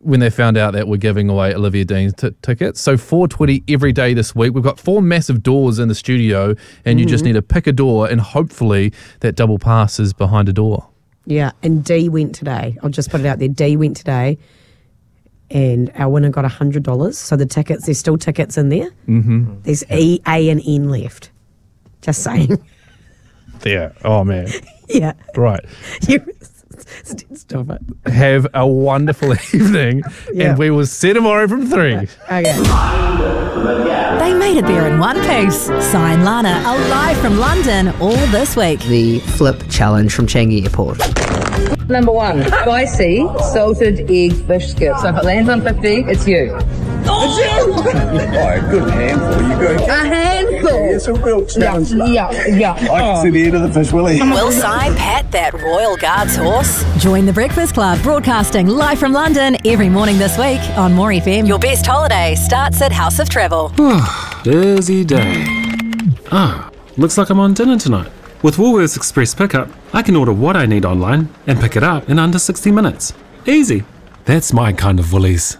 when they found out that we're giving away Olivia Dean's tickets. So 4:20 every day this week. We've got 4 massive doors in the studio, and you just need to pick a door, and hopefully that double pass is behind a door. Yeah, and D went today. I'll just put it out there. D went today, and our winner got $100. So the tickets, there's still tickets in there. Mm-hmm. There's E, A, and N left. Just saying. Yeah. Oh, man. Yeah. Right. Stop it. Have a wonderful evening, and we will see you tomorrow from 3. Okay. They made it there in one piece. Sai and Lana are live from London all this week. The Flip Challenge from Changi Airport. Number 1, spicy salted egg fish skip. So if it lands on 50, it's you. It's you! A good handful. You go. A handful? It's a real challenge. Yeah. I can see the end of the fish, Willie. Will Sai pat that Royal Guards horse? Join the Breakfast Club, broadcasting live from London every morning this week on More FM. Your best holiday starts at House of Travel. Busy day. Looks like I'm on dinner tonight. With Woolworths Express Pickup, I can order what I need online and pick it up in under 60 minutes. Easy. That's my kind of Woolies.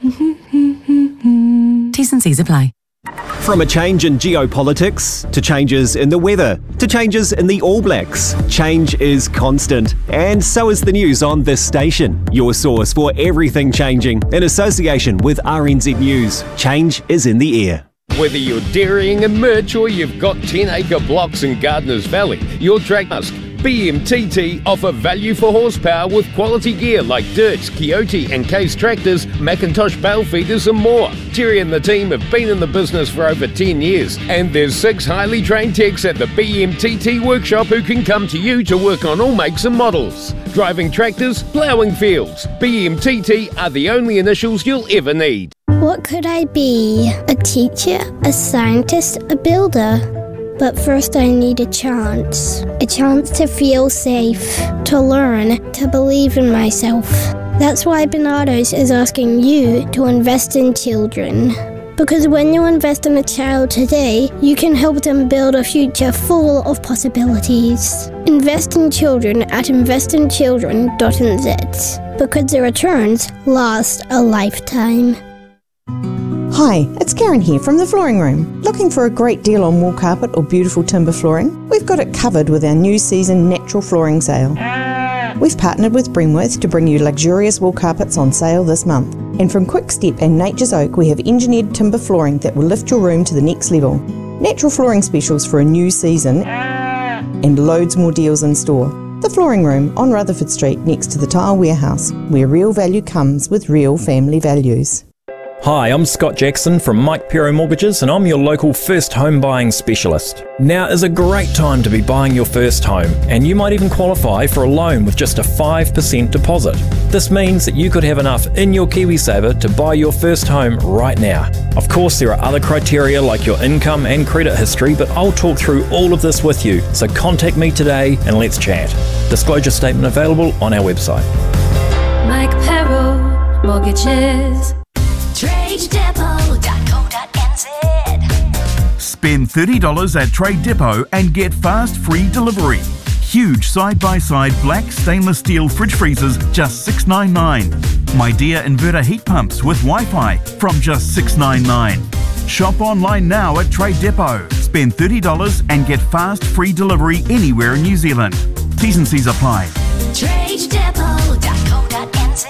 T's and C's apply. From a change in geopolitics, to changes in the weather, to changes in the All Blacks, change is constant. And so is the news on this station. Your source for everything changing, in association with RNZ News. Change is in the air. Whether you're dairying in Merch or you've got 10-acre blocks in Gardeners Valley, your track must. BMTT offer value for horsepower with quality gear like Dirts, Coyote and Case tractors, Macintosh bale feeders and more. Terry and the team have been in the business for over 10 years, and there's 6 highly trained techs at the BMTT workshop who can come to you to work on all makes and models. Driving tractors, ploughing fields. BMTT are the only initials you'll ever need. What could I be? A teacher, a scientist, a builder? But first I need a chance to feel safe, to learn, to believe in myself. That's why Bernardo's is asking you to invest in children. Because when you invest in a child today, you can help them build a future full of possibilities. Invest in children at investinchildren.nz, because the returns last a lifetime. Hi, it's Karen here from the Flooring Room. Looking for a great deal on wall carpet or beautiful timber flooring? We've got it covered with our new season natural flooring sale. We've partnered with Bremworth to bring you luxurious wall carpets on sale this month. And from Quickstep and Nature's Oak, we have engineered timber flooring that will lift your room to the next level. Natural flooring specials for a new season and loads more deals in store. The Flooring Room on Rutherford Street next to the Tile Warehouse, where real value comes with real family values. Hi, I'm Scott Jackson from Mike Pero Mortgages, and I'm your local first home buying specialist. Now is a great time to be buying your first home, and you might even qualify for a loan with just a 5% deposit. This means that you could have enough in your KiwiSaver to buy your first home right now. Of course, there are other criteria like your income and credit history, but I'll talk through all of this with you, so contact me today and let's chat. Disclosure statement available on our website. Mike Pero Mortgages. TradeDepot.co.nz. Spend $30 at Trade Depot and get fast free delivery. Huge side-by-side black stainless steel fridge freezers, just $6.99. My Dear inverter heat pumps with Wi-Fi from just $6.99. Shop online now at Trade Depot. Spend $30 and get fast free delivery anywhere in New Zealand. T's and C's apply. TradeDepot.co.nz.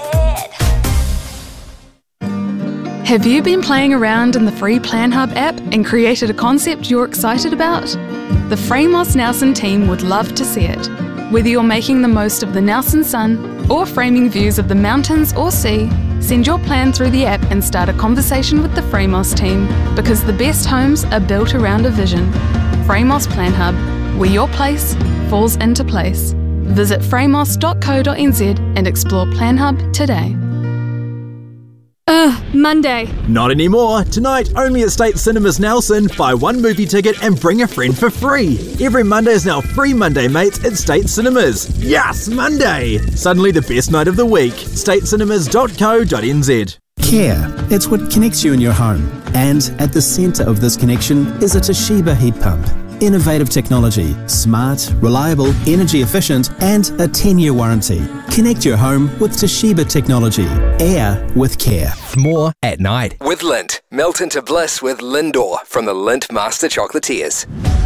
Have you been playing around in the free PlanHub app and created a concept you're excited about? The Framos Nelson team would love to see it. Whether you're making the most of the Nelson sun or framing views of the mountains or sea, send your plan through the app and start a conversation with the Framos team, because the best homes are built around a vision. Framos PlanHub, where your place falls into place. Visit framos.co.nz and explore PlanHub today. Monday. Not anymore. Tonight, only at State Cinemas Nelson. Buy one movie ticket and bring a friend for free. Every Monday is now Free Monday Mates at State Cinemas. Yes, Monday! Suddenly the best night of the week. statecinemas.co.nz. Care. It's what connects you in your home. And at the centre of this connection is a Toshiba heat pump. innovative technology, smart, reliable, energy efficient, and a 10-year warranty. Connect your home with Toshiba technology. Air with care. More at night with Lindt. Melt into bliss with Lindor from the Lindt Master Chocolatiers.